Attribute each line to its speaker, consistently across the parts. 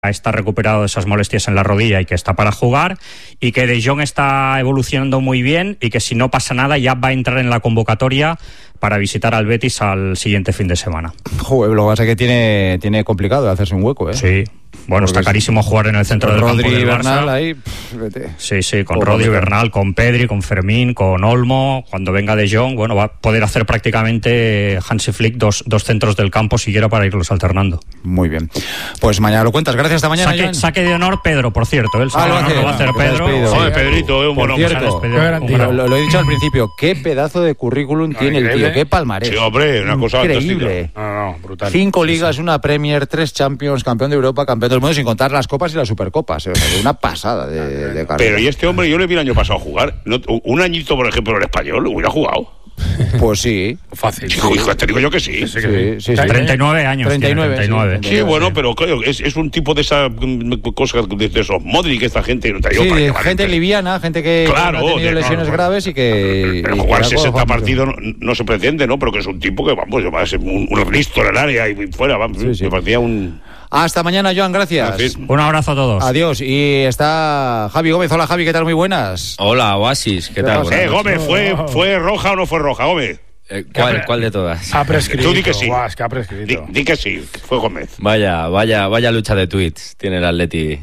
Speaker 1: está recuperado de esas molestias en la rodilla y que está para jugar, y que De Jong está evolucionando muy bien y que si no pasa nada ya va a entrar en la convocatoria para visitar al Betis al siguiente fin de semana.
Speaker 2: Joder, lo que pasa es que tiene complicado hacerse un hueco, ¿eh?
Speaker 1: Sí. Bueno, porque está carísimo jugar en el centro del campo del Barça.
Speaker 2: Rodri y Bernal ahí, vete.
Speaker 1: Sí, con Rodri, Bernal, con Pedri, con Fermín, con Olmo. Cuando venga De Jong, bueno, va a poder hacer prácticamente Hansi Flick dos centros del campo siquiera para irlos alternando.
Speaker 2: Muy bien. Pues mañana lo cuentas. Gracias, hasta mañana.
Speaker 1: Saque de honor Pedro, por cierto. El saque de honor lo va a hacer Pedro.
Speaker 3: Joder, Pedrito, un buen hombre.
Speaker 2: Lo he dicho al principio, qué pedazo de currículum tiene el tío, qué palmarés.
Speaker 3: Sí, hombre, una cosa
Speaker 2: increíble.
Speaker 3: No, brutal.
Speaker 2: 5 ligas, una Premier, 3 Champions, campeón de Europa, campeón del mundo, sin contar las copas y las supercopas. Una pasada de carrera.
Speaker 3: Pero y este hombre, yo le vi el año pasado a jugar. Un añito, por ejemplo, en el Español, hubiera jugado.
Speaker 2: Pues sí.
Speaker 3: Fácil. Hijo, te digo yo que sí.
Speaker 2: Sí.
Speaker 1: 39 años.
Speaker 2: 39.
Speaker 3: Sí, bueno, pero claro, es un tipo de esas cosas, de esos Modric, esta gente.
Speaker 2: Sí, gente liviana, gente que ha tenido lesiones graves y que...
Speaker 3: Pero jugar 60 partidos no se pretende, ¿no? Pero que es un tipo que, vamos, va a ser un listo en el área y fuera, vamos.
Speaker 2: Sí.
Speaker 3: Me parecía un...
Speaker 2: Hasta mañana, Joan, gracias.
Speaker 1: Un abrazo a todos.
Speaker 2: Adiós. Y está Javi Gómez. Hola, Javi, ¿qué tal? Muy buenas.
Speaker 4: Hola, Oasis, ¿qué tal?
Speaker 3: Gómez, ¿fue roja o no fue roja, Gómez?
Speaker 4: ¿Cuál de todas?
Speaker 5: Ha prescrito.
Speaker 3: Tú di que sí.
Speaker 5: Que ha prescrito.
Speaker 3: Di que sí, fue Gómez.
Speaker 4: Vaya lucha de tweets tiene el Atleti.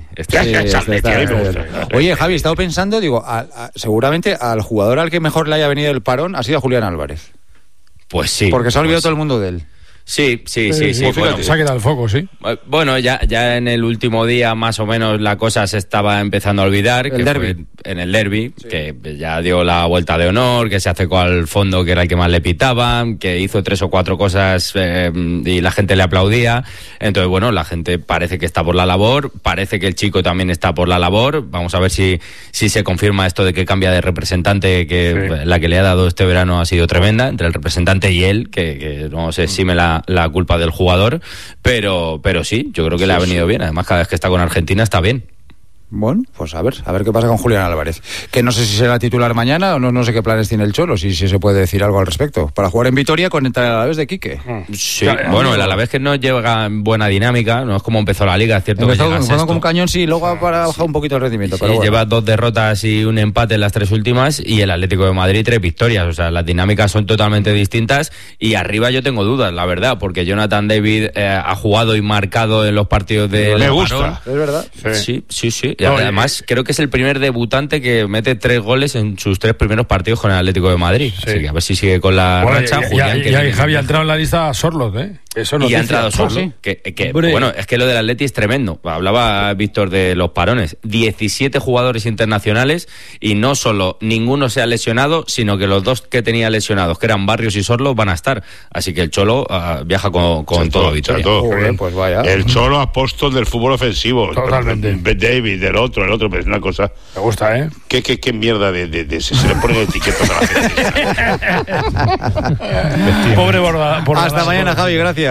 Speaker 2: Oye, Javi, he estado pensando, digo, seguramente al jugador al que mejor le haya venido el parón ha sido a Julián Álvarez.
Speaker 4: Pues sí.
Speaker 2: Porque se ha olvidado todo el mundo de él.
Speaker 4: Sí.
Speaker 5: Bueno, se ha quedado el foco, sí.
Speaker 4: Bueno, ya en el último día más o menos la cosa se estaba empezando a olvidar. Fue en el derbi, sí. Que ya dio la vuelta de honor, que se acercó al fondo, que era el que más le pitaban, que hizo 3 o 4 cosas y la gente le aplaudía. Entonces, bueno, la gente parece que está por la labor, parece que el chico también está por la labor. Vamos a ver si se confirma esto de que cambia de representante, que la que le ha dado este verano ha sido tremenda, entre el representante y él, que no sé si me la culpa del jugador, pero sí, yo creo que le ha venido bien. Además, cada vez que está con Argentina está bien.
Speaker 2: Bueno, pues a ver qué pasa con Julián Álvarez. Que no sé si será titular mañana o no sé qué planes tiene el Cholo, si se puede decir algo al respecto. Para jugar en Vitoria con el Alavés de Quique.
Speaker 4: Sí, bueno, el Alavés que no lleva buena dinámica, no es como empezó la Liga, es cierto.
Speaker 2: Empezó jugando con Cañón, sí, luego ha bajado un poquito el rendimiento.
Speaker 4: Sí,
Speaker 2: pero bueno.
Speaker 4: Lleva 2 derrotas y un empate en las 3 últimas, y el Atlético de Madrid 3 victorias. O sea, las dinámicas son totalmente distintas, y arriba yo tengo dudas, la verdad, porque Jonathan David ha jugado y marcado en los partidos de...
Speaker 3: Me gusta.
Speaker 2: ¿Es verdad?
Speaker 4: Sí. Y además creo que es el primer debutante que mete 3 goles en sus 3 primeros partidos con el Atlético de Madrid. Sí. Así que a ver si sigue con la racha.
Speaker 5: Y Javi ha entrado en la lista Sorloth, ¿eh? Eso
Speaker 4: y ha entrado Sorloth. Bueno, es que lo del Atleti es tremendo. Hablaba Víctor de los parones. 17 jugadores internacionales, y no solo ninguno se ha lesionado, sino que los 2 que tenía lesionados, que eran Barrios y Sorloth, van a estar. Así que el Cholo viaja con todo Vitoria.
Speaker 2: Pues vaya.
Speaker 3: El Cholo apóstol del fútbol ofensivo.
Speaker 5: Totalmente.
Speaker 3: David, del otro, pues una cosa.
Speaker 5: Me gusta, ¿eh?
Speaker 3: ¿Qué mierda de se le ponen etiquetas a la gente?
Speaker 5: Pobre Borda.
Speaker 2: Hasta mañana, Javi, gracias.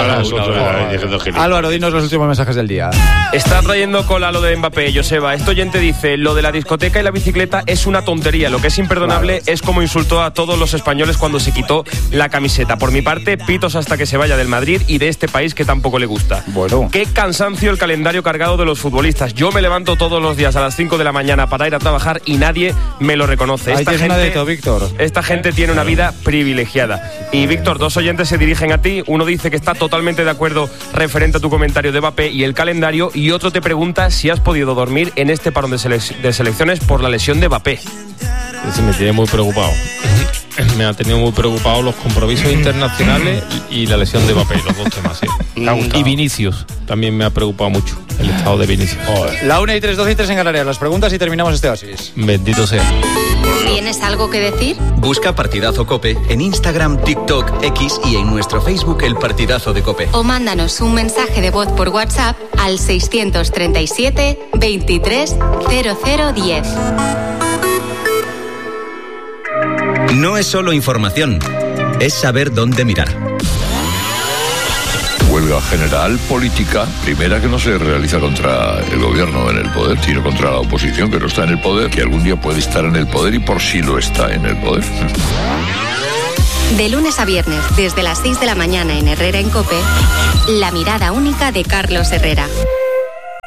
Speaker 2: Álvaro, dinos los últimos mensajes del día.
Speaker 6: Está trayendo cola lo de Mbappé, Joseba. Este oyente dice: lo de la discoteca y la bicicleta es una tontería. Lo que es imperdonable es como insultó a todos los españoles cuando se quitó la camiseta. Por mi parte, pitos hasta que se vaya del Madrid y de este país que tampoco le gusta.
Speaker 2: Bueno.
Speaker 6: Qué cansancio el calendario cargado de los futbolistas. Yo me levanto todos los días a las 5 de la mañana para ir a trabajar y nadie me lo reconoce. Esta gente tiene una vida privilegiada. Y Víctor, 2 oyentes se dirigen a ti. Uno dice que está totalmente de acuerdo referente a tu comentario de Mbappé y el calendario, y otro te pregunta si has podido dormir en este parón de selecciones por la lesión de Mbappé.
Speaker 7: Sí, me tiene muy preocupado. Me ha tenido muy preocupado los compromisos internacionales y la lesión de Mbappé, los 2 temas, sí. Y Vinicius, también me ha preocupado mucho el estado de Vinicius.
Speaker 2: La 1:03, 12:03 en Canarias. Las preguntas y terminamos este oasis.
Speaker 7: Bendito sea.
Speaker 8: ¿Tienes algo que decir?
Speaker 9: Busca Partidazo COPE en Instagram, TikTok, X y en nuestro Facebook El Partidazo de COPE.
Speaker 8: O mándanos un mensaje de voz por WhatsApp al 637 23 0010.
Speaker 9: No es solo información, es saber dónde mirar.
Speaker 10: Huelga general política, primera que no se realiza contra el gobierno en el poder, sino contra la oposición que no está en el poder, que algún día puede estar en el poder y por si lo está en el poder.
Speaker 8: De lunes a viernes, desde las 6 de la mañana en Herrera en COPE, la mirada única de Carlos Herrera.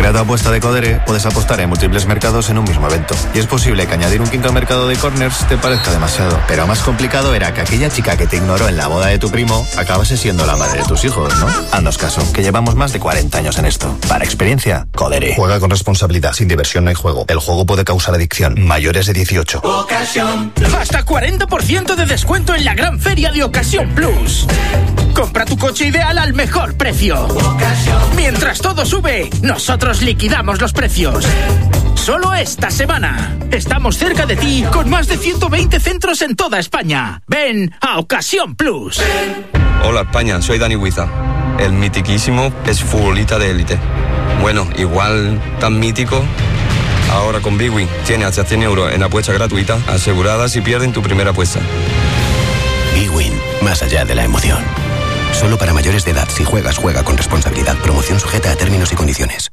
Speaker 11: cada apuesta de Codere puedes apostar en múltiples mercados en un mismo evento. Y es posible que añadir un quinto mercado de corners te parezca demasiado. Pero más complicado era que aquella chica que te ignoró en la boda de tu primo acabase siendo la madre de tus hijos, ¿no? Haznos caso, que llevamos más de 40 años en esto. Para experiencia, Codere. Juega con responsabilidad. Sin diversión no hay juego. El juego puede causar adicción. Mayores de 18.
Speaker 12: Ocasión. Hasta 40% de descuento en la gran feria de Ocasión Plus. Compra tu coche ideal al mejor precio. Mientras todo sube, nosotros liquidamos los precios. Solo esta semana. Estamos cerca de ti con más de 120 centros en toda España. Ven a Ocasión Plus.
Speaker 13: Hola España, soy Dani Huiza. El mitiquísimo es futbolista de élite. Bueno, igual tan mítico. Ahora con Big Win tiene hasta 100 euros en apuesta gratuita asegurada si pierden tu primera apuesta.
Speaker 14: Big Win, más allá de la emoción. Solo para mayores de edad. Si juegas, juega con responsabilidad. Promoción sujeta a términos y condiciones.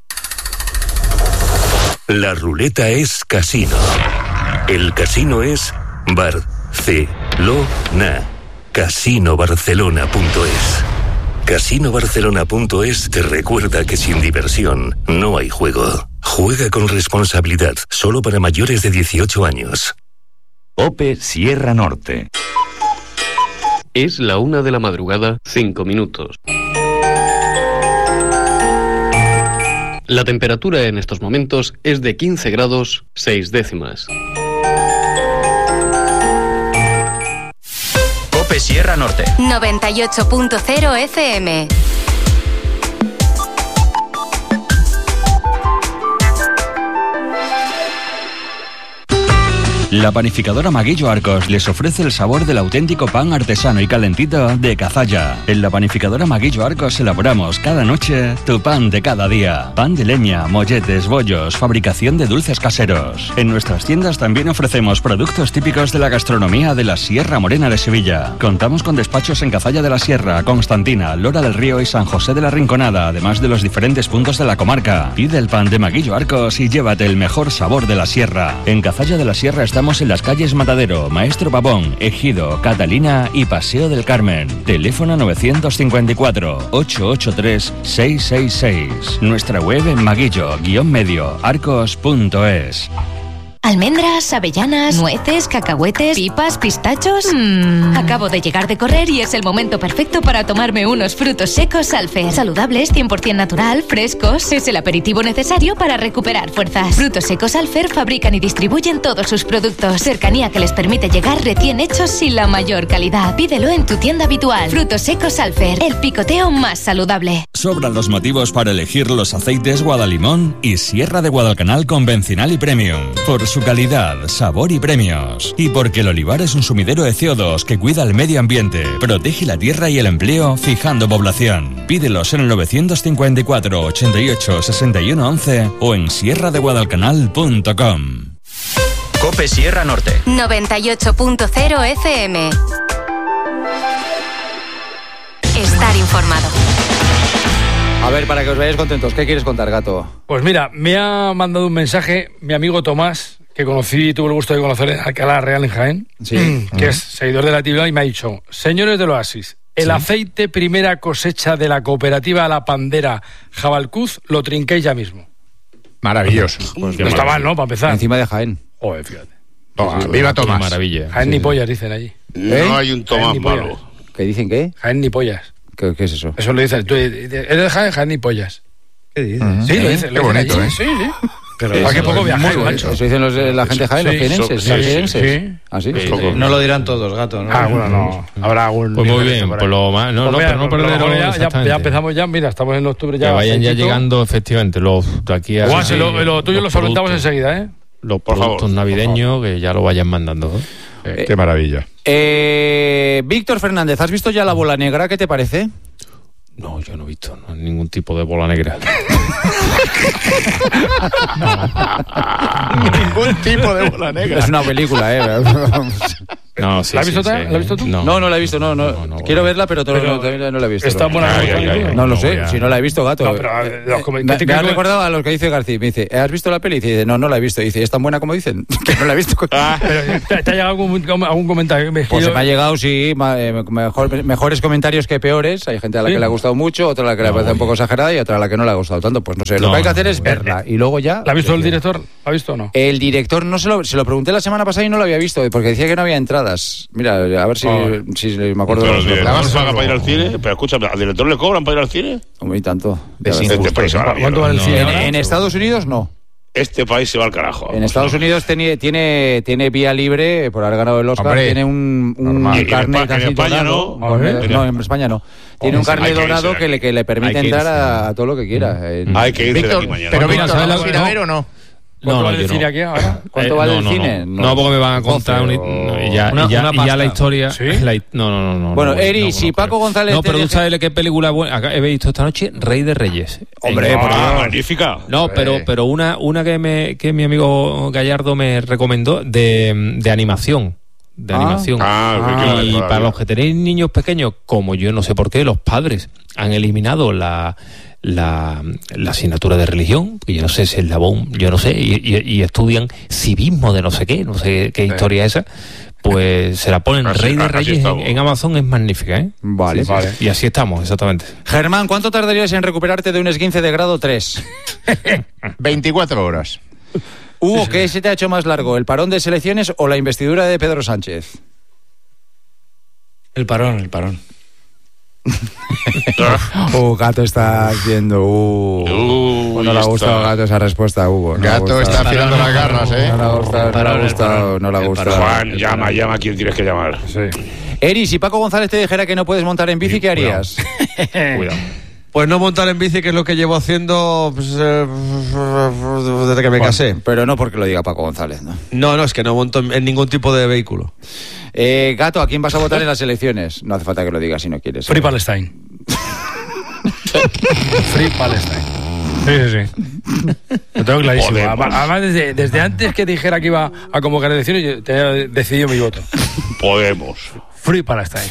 Speaker 15: La ruleta es casino. El casino es Barcelona. Casinobarcelona.es. Casinobarcelona.es te recuerda que sin diversión no hay juego. Juega con responsabilidad. Solo para mayores de 18 años.
Speaker 16: OPE Sierra Norte. Es la 1 de la madrugada, 5 minutos. La temperatura en estos momentos es de 15 grados 6 décimas.
Speaker 9: OPE Sierra Norte.
Speaker 8: 98.0 FM.
Speaker 17: La panificadora Maguillo Arcos les ofrece el sabor del auténtico pan artesano y calentito de Cazalla. En la panificadora Maguillo Arcos elaboramos cada noche tu pan de cada día. Pan de leña, molletes, bollos, fabricación de dulces caseros. En nuestras tiendas también ofrecemos productos típicos de la gastronomía de la Sierra Morena de Sevilla. Contamos con despachos en Cazalla de la Sierra, Constantina, Lora del Río y San José de la Rinconada, además de los diferentes puntos de la comarca. Pide el pan de Maguillo Arcos y llévate el mejor sabor de la Sierra. En Cazalla de la Sierra estamos en las calles Matadero, Maestro Pavón, Ejido, Catalina y Paseo del Carmen. Teléfono 954-883-666. Nuestra web en maguillo-medio-arcos.es.
Speaker 18: Almendras, avellanas, nueces, cacahuetes, pipas, pistachos. Acabo de llegar de correr y es el momento perfecto para tomarme unos frutos secos Alfer. Saludables, 100% natural, frescos. Es el aperitivo necesario para recuperar fuerzas. Frutos secos Alfer fabrican y distribuyen todos sus productos. Cercanía que les permite llegar recién hechos y la mayor calidad. Pídelo en tu tienda habitual. Frutos secos Alfer, el picoteo más saludable.
Speaker 17: Sobran los motivos para elegir los aceites Guadalimón y Sierra de Guadalcanal convencional y premium. Por su calidad, sabor y premios. Y porque el olivar es un sumidero de CO2 que cuida el medio ambiente, protege la tierra y el empleo, fijando población. Pídelos en el 954 88 61 11 o en sierradeguadalcanal.com.
Speaker 9: COPE Sierra Norte.
Speaker 8: 98.0 FM. Estar informado.
Speaker 2: A ver, para que os veáis contentos, ¿qué quieres contar, Gato?
Speaker 5: Pues mira, me ha mandado un mensaje mi amigo Tomás, que conocí y tuve el gusto de conocer en Alcalá Real, en Jaén,
Speaker 2: sí.
Speaker 5: Que es seguidor de la actividad, y me ha dicho: señores del Oasis, el aceite primera cosecha de la cooperativa La Pandera Jabalcuz lo trinquéis ya mismo.
Speaker 2: Maravilloso.
Speaker 5: Pues no está mal, ¿no? Para empezar.
Speaker 2: Encima de Jaén.
Speaker 5: Joder, fíjate.
Speaker 2: Viva Tomás.
Speaker 7: Maravilla.
Speaker 5: Jaén ni pollas, dicen allí.
Speaker 3: No hay un Tomás malo.
Speaker 2: ¿Qué dicen qué?
Speaker 5: Jaén ni pollas.
Speaker 2: ¿Qué es eso?
Speaker 5: Eso lo dicen. ¿Eres de Jaén? Jaén ni pollas.
Speaker 2: ¿Qué dices?
Speaker 5: Sí, lo dicen.
Speaker 2: Qué bonito,
Speaker 5: allí. Sí. Pero ¿para qué poco viajáis, macho?
Speaker 2: Eso dicen la gente de Jaén, los jienenses.
Speaker 5: Sí.
Speaker 2: ¿Ah, sí?
Speaker 19: No lo dirán todos, Gato, ¿no?
Speaker 5: Bueno, no. Habrá algún...
Speaker 7: Pues muy bien, por lo más... No, pero no perder...
Speaker 5: Ya empezamos ya, mira, estamos en octubre ya.
Speaker 7: Que vayan ya llegando, efectivamente, los de aquí a...
Speaker 5: Lo tuyo lo solventamos enseguida, ¿eh?
Speaker 7: Los productos navideños, que ya lo vayan mandando.
Speaker 2: Qué maravilla. Víctor Fernández, ¿has visto ya La Bola Negra? ¿Qué te parece?
Speaker 7: No, yo no he visto ningún tipo de bola negra.
Speaker 2: Ningún tipo de bola negra. Es una película, ¿eh?
Speaker 5: ¿La has visto tú? ¿La has visto tú?
Speaker 2: No la he visto, no. Quiero verla, pero todavía no la he visto.
Speaker 5: ¿Está buena?
Speaker 2: No lo sé, si no la he visto, gato. Me ha recordado a lo que dice García. Me dice, ¿has visto la peli? Y dice, no la he visto. Y dice, ¿es tan buena como dicen? Que no la he visto.
Speaker 5: ¿Te ha llegado algún comentario?
Speaker 2: Pues se me ha llegado, sí, mejores comentarios que peores. Hay gente a la que le ha gustado mucho, otra a la que le parece un poco exagerada y otra a la que no le ha gustado tanto. Pues no sé, lo que hay que hacer es verla y luego ya...
Speaker 5: ¿La ha visto el director? ¿La ha visto o no?
Speaker 2: El director no se lo pregunté la semana pasada y no lo había visto, porque decía que no había entradas. Mira, a ver si me acuerdo de los
Speaker 3: directores. ¿Paga para ir al cine? Pero escúchame, ¿al director le cobran para ir al cine?
Speaker 2: Muy tanto.
Speaker 5: ¿Cuánto vale el cine?
Speaker 2: En Estados Unidos no.
Speaker 3: Este país se va al carajo.
Speaker 2: En Estados Unidos tiene vía libre por haber ganado el Oscar. Hombre, tiene un carnet
Speaker 3: en España no.
Speaker 2: No, en España no. Tiene un carnet dorado que le permite entrar a todo lo que quiera.
Speaker 3: Hay que irse de aquí mañana.
Speaker 19: Pero Víctor, ¿vas a ir a ver o no?
Speaker 5: ¿Cuánto vale el cine aquí ahora?
Speaker 2: ¿Cuánto vale el cine?
Speaker 7: No, porque me van a contar y ya la historia.
Speaker 5: ¿Sí?
Speaker 7: No.
Speaker 2: Bueno, Eri, si Paco González.
Speaker 7: No, pero tú sabes qué película buena. He visto esta noche, Rey de Reyes.
Speaker 2: Hombre,
Speaker 3: magnífica.
Speaker 7: No, pero una que mi amigo Gallardo me recomendó de animación. Y para los que tenéis niños pequeños, como yo no sé por qué, los padres han eliminado la asignatura de religión, que yo no sé si es la BOM, yo no sé, y estudian civismo de no sé qué historia es esa, pues se la ponen Rey de Reyes en Amazon, es magnífica, ¿eh?
Speaker 2: Vale.
Speaker 7: Y así estamos, exactamente.
Speaker 2: Germán, ¿cuánto tardarías en recuperarte de un esguince de grado 3?
Speaker 19: 24 horas.
Speaker 2: Hugo, ¿qué se te ha hecho más largo, el parón de selecciones o la investidura de Pedro Sánchez?
Speaker 19: El parón.
Speaker 2: Gato está haciendo. No le ha gustado Gato esa respuesta, Hugo.
Speaker 19: Gato está afilando las garras, ¿eh?
Speaker 2: No le ha gustado.
Speaker 3: Juan, llama a quien tienes que llamar.
Speaker 2: Sí. Eri, si Paco González te dijera que no puedes montar en bici, ¿qué harías?
Speaker 19: Cuidado. Pues no montar en bici, que es lo que llevo haciendo desde que me casé.
Speaker 2: Pero no porque lo diga Paco González, ¿no?
Speaker 19: No, es que no monto en ningún tipo de vehículo.
Speaker 2: Gato, ¿a quién vas a votar en las elecciones? No hace falta que lo digas si no quieres.
Speaker 5: Free Palestine. Free Palestine. Sí. Lo tengo clarísimo. Además, desde antes que dijera que iba a convocar elecciones, yo tenía decidido mi voto.
Speaker 3: Podemos.
Speaker 5: Free Palestine.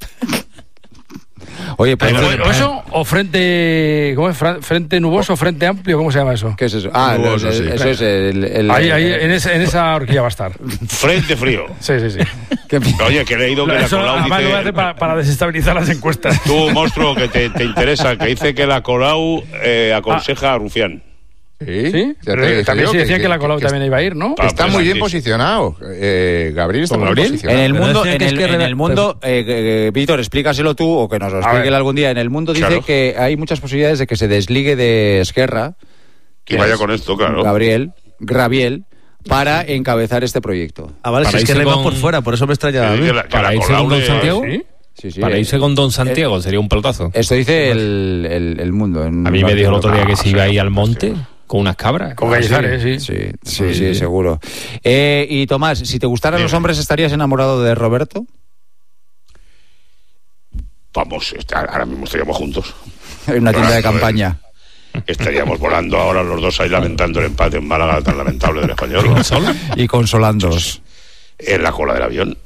Speaker 2: Oye, pues
Speaker 5: ¿eso o frente, ¿cómo es? ¿Frente nuboso o frente amplio? ¿Cómo se llama eso?
Speaker 2: ¿Qué es eso?
Speaker 19: Nuboso,
Speaker 2: sí. Eso es el...
Speaker 5: Ahí en esa horquilla va a estar.
Speaker 3: Frente frío.
Speaker 5: Sí.
Speaker 3: Oye, que he leído que la Colau dice...
Speaker 5: Lo hace para desestabilizar las encuestas.
Speaker 3: Tú, monstruo, que te interesa, que dice que la Colau aconseja a Rufián.
Speaker 5: ¿Sí? Pero también se decía que la Colau también iba a ir, ¿no?
Speaker 19: Está muy bien posicionado. Gabriel está muy bien posicionado.
Speaker 2: En el mundo, Víctor, explícaselo tú o que nos lo explique algún día. En el mundo dice que hay muchas posibilidades de que se desligue de Esquerra.
Speaker 3: Que vaya con esto, claro.
Speaker 2: Graviel, para encabezar este proyecto.
Speaker 19: Vale, si es que rema por fuera, por eso me extraña.
Speaker 7: ¿Para irse con Don Santiago?
Speaker 2: Sí,
Speaker 7: para irse con Don Santiago sería un pelotazo.
Speaker 2: Esto dice el mundo.
Speaker 7: A mí me dijo el otro día que se iba a ir al monte. Con unas cabras.
Speaker 5: Con Cañizares,
Speaker 2: sí, seguro. Y Tomás, si te gustaran los hombres, ¿estarías enamorado de Roberto?
Speaker 3: Vamos, ahora mismo estaríamos juntos.
Speaker 2: En una tienda de campaña.
Speaker 3: Estaríamos volando ahora los dos ahí lamentando el empate en Málaga tan lamentable del Español.
Speaker 2: Y consolándoos.
Speaker 3: En la cola del avión.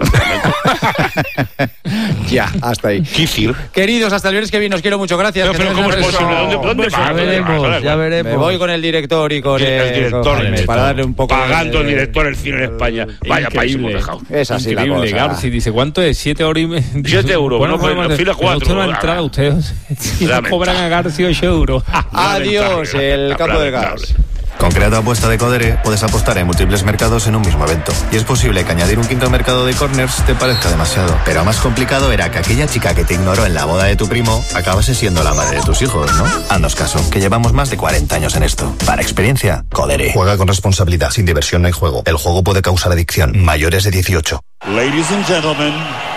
Speaker 2: Ya, hasta ahí.
Speaker 3: Kifir.
Speaker 2: Queridos, hasta el viernes que viene, os quiero mucho, gracias.
Speaker 3: Pero ¿cómo es posible? ¿Dónde vas?
Speaker 19: Ya veremos.
Speaker 2: Me voy con el director y con
Speaker 3: el director
Speaker 2: para darle un poco
Speaker 3: pagando el director el cine en España. Vaya país hemos dejado.
Speaker 2: Es así la cosa.
Speaker 7: Garci dice, ¿cuánto es? 7 horas y media.
Speaker 3: 7 euros.
Speaker 7: Bueno,
Speaker 3: fila 4.
Speaker 7: Usted no ha entrado, ustedes. Si le cobran a Garci 8 euros.
Speaker 2: Adiós, el campo de gas.
Speaker 11: Con Creato Apuesta de Codere puedes apostar en múltiples mercados en un mismo evento. Y es posible que añadir un quinto mercado de corners te parezca demasiado. Pero más complicado era que aquella chica que te ignoró en la boda de tu primo acabase siendo la madre de tus hijos, ¿no? Haznos caso, que llevamos más de 40 años en esto. Para experiencia, Codere. Juega con responsabilidad. Sin diversión no hay juego. El juego puede causar adicción. Mayores de 18.
Speaker 20: Ladies and gentlemen,